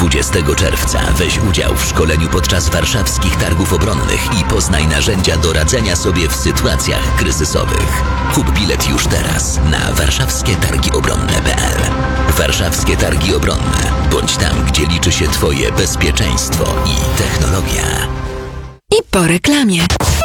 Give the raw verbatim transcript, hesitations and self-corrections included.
dwudziestego czerwca weź udział w szkoleniu podczas warszawskich targów obronnych i poznaj narzędzia do radzenia sobie w sytuacjach kryzysowych. Kup bilet już teraz na warszawskie targi obronne kropka p l. Warszawskie Targi Obronne. Bądź tam, gdzie liczy się Twoje bezpieczeństwo i technologia. I po reklamie.